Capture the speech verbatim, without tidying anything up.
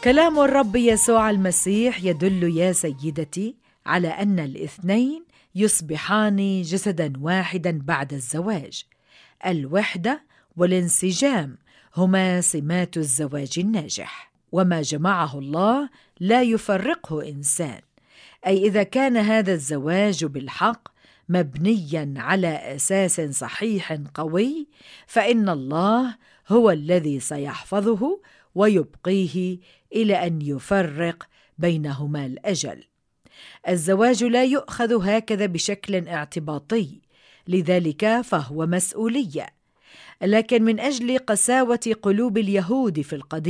كلام الرب يسوع المسيح يدل يا سيدتي على أن الاثنين يصبحان جسداً واحداً بعد الزواج. الوحدة والانسجام هما سمات الزواج الناجح، وما جمعه الله لا يفرقه إنسان. أي إذا كان هذا الزواج بالحق مبنياً على أساس صحيح قوي، فإن الله هو الذي سيحفظه ويبقيه إلى أن يفرق بينهما الأجل. الزواج لا يؤخذ هكذا بشكل اعتباطي، لذلك فهو مسؤولية. لكن من أجل قساوة قلوب اليهود في القديم